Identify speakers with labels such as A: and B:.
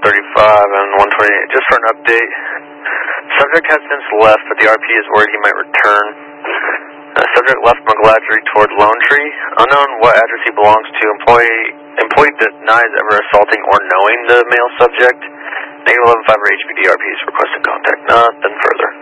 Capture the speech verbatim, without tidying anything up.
A: thirty-five and one twenty-eight. Just for an update, subject has since left, but the R P is worried he might return. Uh, subject left McGladrey toward Lone Tree. Unknown what address he belongs to. Employee employee denies ever assaulting or knowing the male subject. Negative eleven five for H P D R Ps. Requested contact. Nothing further.